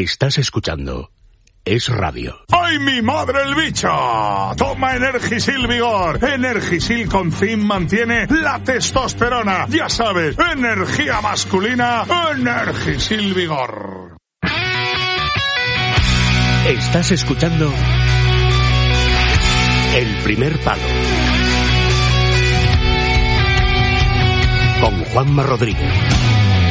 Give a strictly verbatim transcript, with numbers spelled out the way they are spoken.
Estás escuchando Es Radio. ¡Ay, mi madre el bicho! Toma Energisil Vigor. Energisil con zinc mantiene la testosterona. Ya sabes, energía masculina, Energisil Vigor. Estás escuchando El Primer Palo con Juanma Rodríguez.